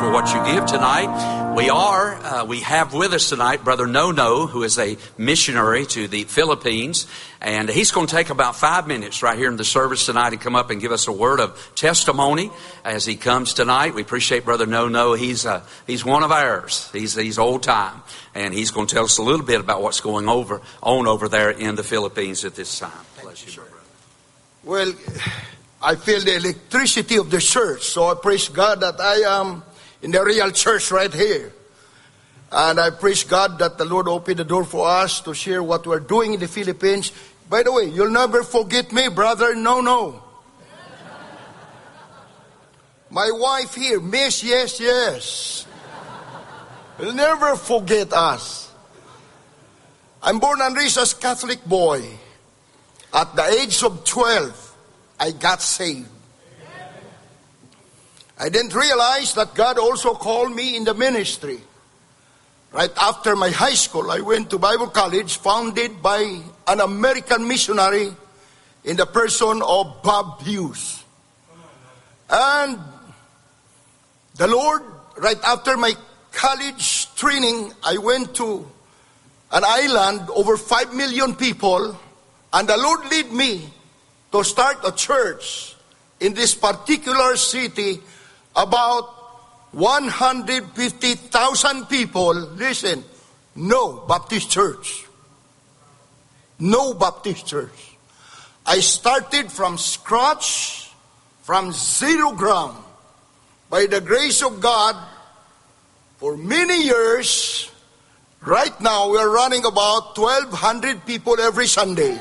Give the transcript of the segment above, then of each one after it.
for what you give tonight. We have with us tonight Brother No, who is a missionary to the Philippines. And he's going to take about 5 minutes right here in the service tonight and come up and give us a word of testimony as he comes tonight. We appreciate Brother No. He's one of ours. He's old time. And he's going to tell us a little bit about what's going on over there in the Philippines at this time. Bless you, brother. Well, I feel the electricity of the church, so I praise God that I am in the real church right here. And I praise God that the Lord opened the door for us to share what we're doing in the Philippines. By the way, you'll never forget me, Brother No. My wife here, Miss Yes. Will never forget us. I'm born and raised as Catholic boy. At the age of 12, I got saved. I didn't realize that God also called me in the ministry. Right after my high school, I went to Bible college founded by an American missionary in the person of Bob Hughes. And the Lord, right after my college training, I went to an island, over 5 million people, and the Lord led me to start a church in this particular city, about 150,000 people. Listen, no Baptist church. No Baptist church. I started from scratch, from zero ground. By the grace of God, for many years, right now we're running about 1,200 people every Sunday.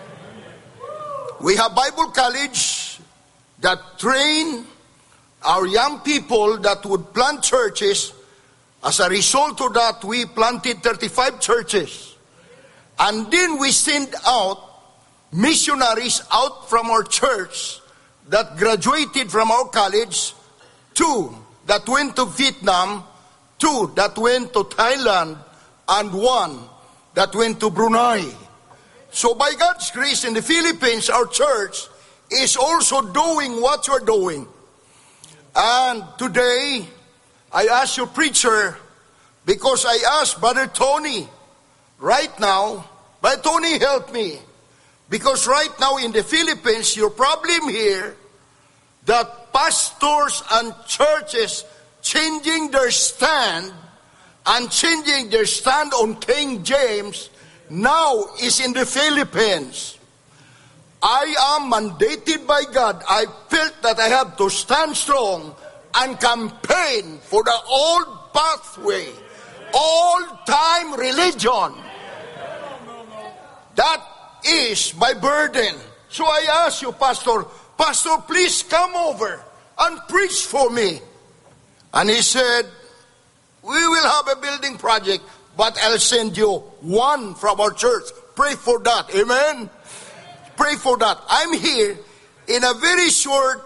We have Bible college that train our young people that would plant churches. As a result of that, we planted 35 churches. And then we send out missionaries out from our church that graduated from our college, 2 that went to Vietnam, 2 that went to Thailand, and 1 that went to Brunei. So by God's grace in the Philippines, our church is also doing what you're doing. And today, I ask you, preacher, because I asked Brother Tony, right now, Brother Tony, help me. Because right now in the Philippines, your problem here, that pastors and churches changing their stand on King James, now is in the Philippines. I am mandated by God. I felt that I have to stand strong and campaign for the old pathway, old-time religion. That is my burden. So I ask you, Pastor, please come over and preach for me. And he said, we will have a building project, but I'll send you one from our church. Pray for that. Amen? Pray for that. I'm here in a very short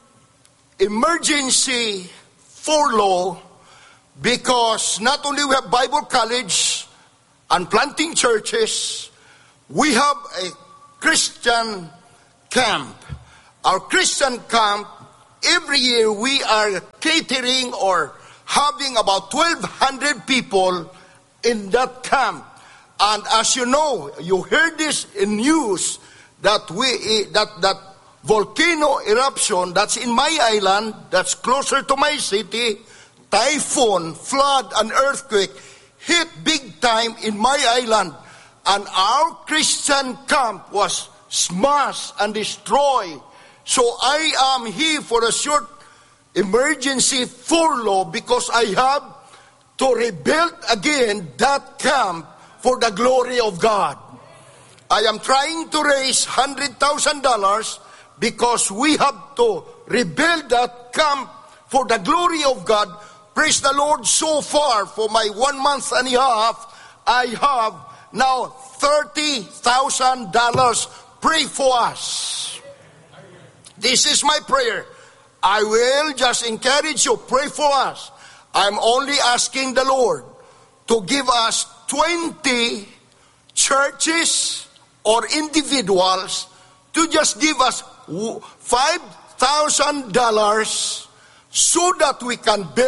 emergency furlough because not only we have Bible college and planting churches, we have a Christian camp. Our Christian camp, every year we are catering or having about 1,200 people in that camp. And as you know, you heard this in news that that volcano eruption that's in my island, that's closer to my city, typhoon, flood, and earthquake hit big time in my island. And our Christian camp was smashed and destroyed. So I am here for a short emergency furlough because I have to rebuild again that camp for the glory of God. I am trying to raise $100,000 because we have to rebuild that camp for the glory of God. Praise the Lord. So far, for my 1 month and a half, I have now $30,000. Pray for us. This is my prayer. I will just encourage you, pray for us. I'm only asking the Lord to give us 20 churches or individuals to just give us $5,000 so that we can build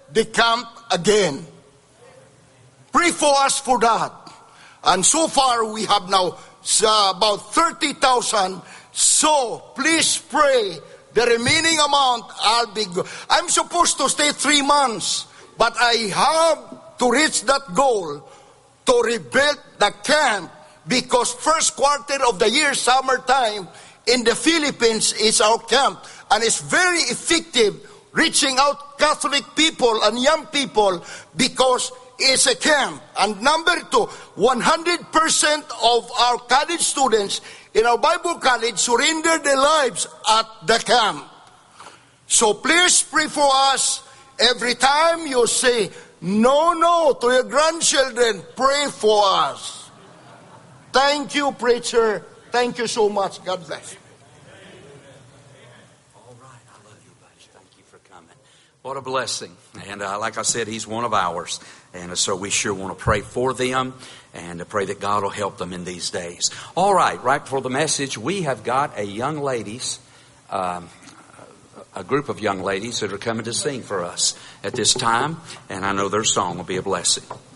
the camp again. Pray for us for that. And so far we have now about 30,000. So please pray. The remaining amount, I'm supposed to stay 3 months, but I have to reach that goal to rebuild the camp, because first quarter of the year, summertime, in the Philippines is our camp, and it's very effective reaching out Catholic people and young people because it's a camp. And number 2, 100% of our college students in our Bible college surrender their lives at the camp. So please pray for us. Every time you say no to your grandchildren, pray for us. Thank you, preacher. Thank you so much. God bless. All right. I love you, buddy. Thank you for coming. What a blessing. And like I said, he's one of ours. And so we sure want to pray for them and to pray that God will help them in these days. All right. Right before the message, we have got a group of young ladies that are coming to sing for us at this time. And I know their song will be a blessing.